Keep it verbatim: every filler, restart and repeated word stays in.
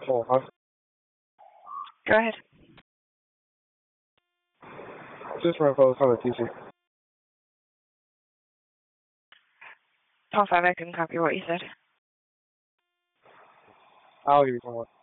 Oh, huh? Go ahead. Just run for color T C. Paul five, I couldn't copy what you said. I'll give you someone.